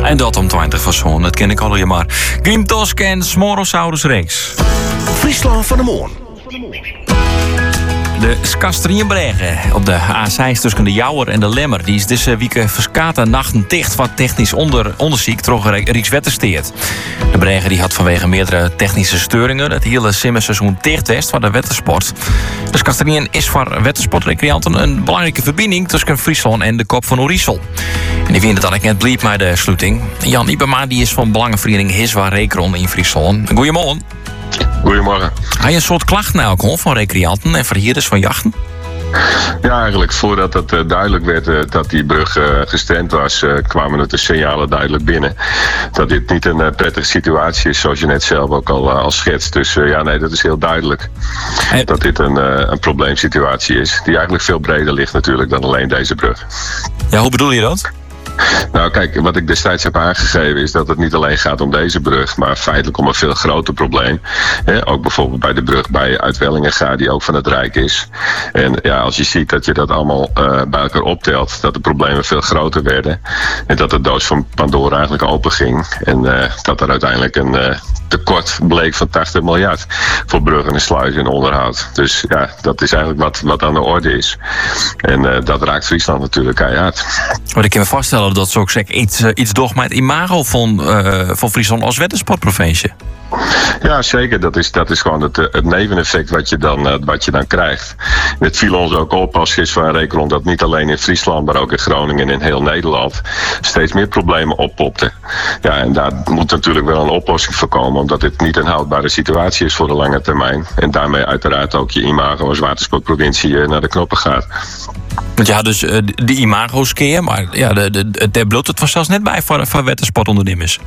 En dat om 20 van zo'n, dat ken ik al je maar. Grimtosk en Smorosaurus Rex. Friesland van de Moon. De Skastrienbregen op de A6 tussen de Jouwer en de Lemmer. Die is deze week verskate nachten dicht wat technisch onderzoek troch Rijkswettersteert. De bregen die had vanwege meerdere technische steuringen het hele simmerseizoen dicht west van de wettersport. De Skastrien is voor wettersportrecreanten een belangrijke verbinding tussen Friesland en de kop van Oerisel. En die vinden dat ik net blieb bij de sluiting. Jan Ibema die is van belangenvereniging Hiswa Rekron in Friesland. Goedemorgen. Goedemorgen. Had je een soort klachten nou van recreanten en verhuurders van jachten? Ja, eigenlijk voordat het duidelijk werd dat die brug gestremd was, kwamen het de signalen duidelijk binnen. Dat dit niet een prettige situatie is, zoals je net zelf ook al schetst. Dus dat is heel duidelijk. Dat dit een probleemsituatie is, die eigenlijk veel breder ligt natuurlijk dan alleen deze brug. Ja, hoe bedoel je dat? Nou kijk, wat ik destijds heb aangegeven is dat het niet alleen gaat om deze brug, maar feitelijk om een veel groter probleem. Ook bijvoorbeeld bij de brug bij Uitwellingenga, die ook van het Rijk is. En ja, als je ziet dat je dat allemaal bij elkaar optelt, dat de problemen veel groter werden. En dat de doos van Pandora eigenlijk open ging. En dat er uiteindelijk een tekort bleek van 80 miljard voor bruggen en sluizen en onderhoud. Dus ja, dat is eigenlijk wat aan de orde is. En dat raakt Friesland natuurlijk keihard. Maar ik kan me voorstellen dat ze ook iets doch met het imago van Friesland als wettersportprovincie. Ja, zeker. Dat is gewoon het neveneffect wat je dan krijgt. Het viel ons ook op als Hiswa Rekron dat niet alleen in Friesland, maar ook in Groningen en in heel Nederland steeds meer problemen oppopten. Ja, en daar moet natuurlijk wel een oplossing voor komen, omdat dit niet een houdbare situatie is voor de lange termijn. En daarmee uiteraard ook je imago als watersportprovincie naar de knoppen gaat. Want ja, dus de imago's keer, maar ja, daar bloot het zelfs net bij voor wettersportondernemers.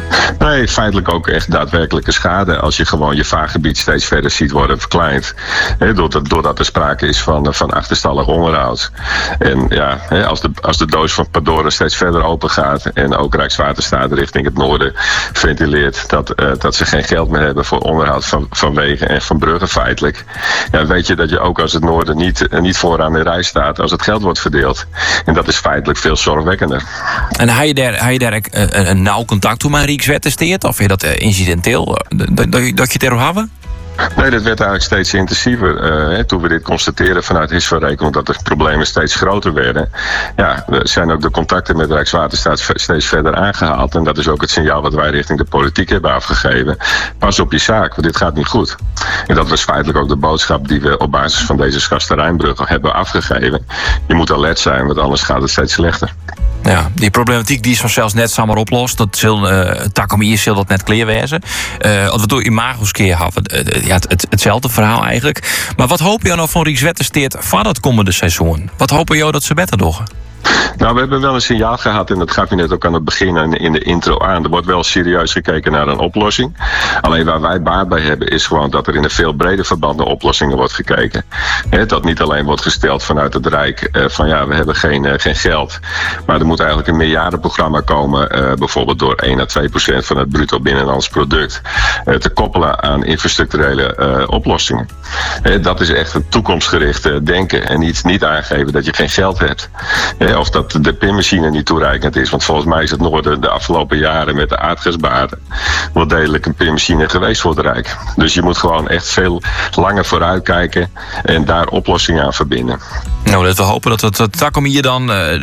Nee, feitelijk ook echt daadwerkelijke schade als je gewoon je vaargebied steeds verder ziet worden verkleind. Doordat er sprake is van achterstallig onderhoud. En ja, als de doos van Pandora steeds verder open gaat en ook Rijkswaterstaat richting het noorden ventileert dat ze geen geld meer hebben voor onderhoud van wegen en van bruggen feitelijk. Ja, weet je dat je ook als het noorden niet vooraan in rij staat als het geld wordt verdeeld. En dat is feitelijk veel zorgwekkender. En had je daar een nauw contact toe met Rijkswettersteert? Of je dat incidenteel dat je het erop hadden? Nee, dat werd eigenlijk steeds intensiever. Toen we dit constateren vanuit Hiswa Rekron dat de problemen steeds groter werden. Ja, zijn ook de contacten met Rijkswaterstaat steeds verder aangehaald. En dat is ook het signaal wat wij richting de politiek hebben afgegeven. Pas op je zaak, want dit gaat niet goed. En dat was feitelijk ook de boodschap die we op basis van deze Skasterijnbrug hebben afgegeven. Je moet alert zijn, want anders gaat het steeds slechter. Ja, die problematiek die is vanzelfs net samen oplost. Dat zal Takom hier zal dat net clear wezen. Als we door imagos keer hebben, hetzelfde verhaal eigenlijk. Maar wat hoop je nou van Rijkswettersteert van het komende seizoen? Wat hopen jou dat ze beter doen? Nou, we hebben wel een signaal gehad en dat gaf je net ook aan het begin in de intro aan. Er wordt wel serieus gekeken naar een oplossing. Alleen waar wij baat bij hebben is gewoon dat er in een veel breder verband naar oplossingen wordt gekeken. Dat niet alleen wordt gesteld vanuit het Rijk van ja, we hebben geen geld. Maar er moet eigenlijk een meerjarenprogramma komen, bijvoorbeeld door 1 à 2% van het bruto binnenlands product, te koppelen aan infrastructurele oplossingen. Dat is echt een toekomstgericht denken en niet aangeven dat je geen geld hebt. Of dat de pinmachine niet toereikend is. Want volgens mij is het Noorden de afgelopen jaren met de aardgasbaten wel degelijk een pinmachine geweest voor het Rijk. Dus je moet gewoon echt veel langer vooruit kijken en daar oplossingen aan verbinden. Nou, laten we hopen dat het Takom hier dan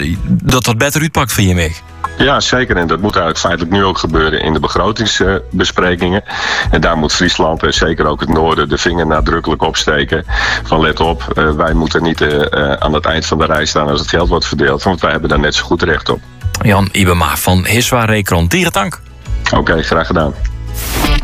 dat beter uitpakt voor je mee. Ja, zeker. En dat moet eigenlijk feitelijk nu ook gebeuren in de begrotingsbesprekingen. En daar moet Friesland en zeker ook het noorden de vinger nadrukkelijk opsteken. Van let op, wij moeten niet aan het eind van de rij staan als het geld wordt verdeeld. Want wij hebben daar net zo goed recht op. Jan Ibema van Hiswa Rekron. Dierendank. Oké, graag gedaan.